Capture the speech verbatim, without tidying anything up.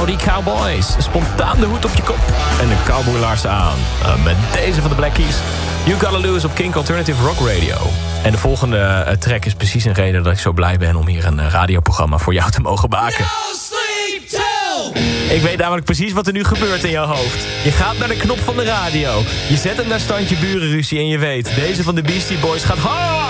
Howdy Cowboys. Spontaan de hoed op je kop en de cowboylaarzen aan. Uh, met deze van de Black Keys. You Gotta Lose op Kink Alternative Rock Radio. En de volgende uh, track is precies een reden dat ik zo blij ben om hier een uh, radioprogramma voor jou te mogen maken. No sleep till! Ik weet namelijk precies wat er nu gebeurt in jouw hoofd. Je gaat naar de knop van de radio. Je zet hem naar standje burenruzie en je weet, deze van de Beastie Boys gaat hard.